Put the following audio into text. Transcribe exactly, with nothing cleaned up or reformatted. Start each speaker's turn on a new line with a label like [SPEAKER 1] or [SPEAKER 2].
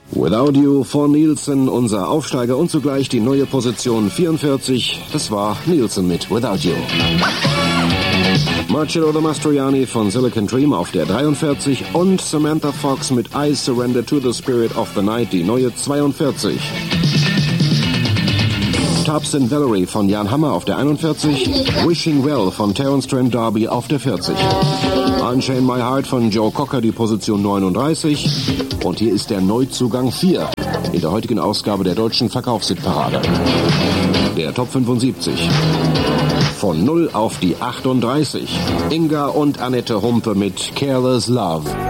[SPEAKER 1] Without You von Nielsen, unser Aufsteiger und zugleich die neue Position vierundvierzig. Das war Nielsen mit Without You. Marcello the Mastroianni von Silicon Dream auf der dreiundvierzig und Samantha Fox mit I Surrender to the Spirit of the Night, die neue zweiundvierzig. Tubbs and Valerie von Jan Hammer auf der einundvierzig, Wishing Well von Terence Trent D'Arby auf der vierzig. Unchain My Heart von Joe Cocker, die Position neununddreißig. Und hier ist der Neuzugang vier in der heutigen Ausgabe der deutschen Verkaufshitparade. Der Top fünfundsiebzig. Von null auf die achtunddreißig. Inga und Annette Humpe mit Careless Love.